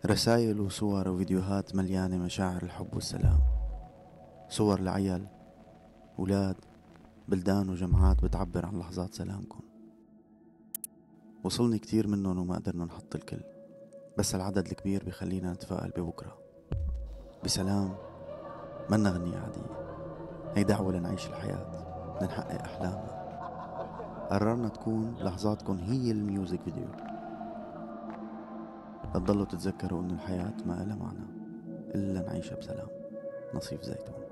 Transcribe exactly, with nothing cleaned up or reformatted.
رسائل وصور وفيديوهات مليانة مشاعر الحب والسلام. صور لعيال، ولاد، بلدان وجماعات بتعبر عن لحظات سلامكم. وصلني كتير منهم وما قدرنا نحط الكل، بس العدد الكبير بيخلينا نتفائل ببكرة بسلام. منا غنية عادية، هي دعوة لنعيش الحياة، لنحقق أحلامنا. قررنا تكون لحظاتكم هي الميوزك فيديو، لتضلوا تتذكروا أن الحياة ما لها معنى إلا نعيشها بسلام. نصيف زيتون.